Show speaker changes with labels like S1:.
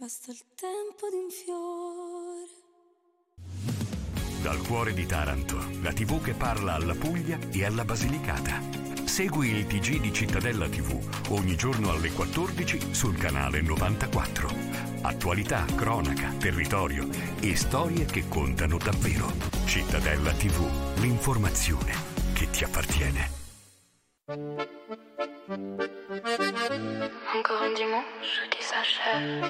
S1: Basta il tempo di un fiore.
S2: Dal cuore di Taranto, la TV che parla alla Puglia e alla Basilicata. Segui il TG di Cittadella TV ogni giorno alle 14 sul canale 94. Attualità, cronaca, territorio e storie che contano davvero. Cittadella TV, l'informazione che ti appartiene.
S3: Encore un dimanche qui s'achève.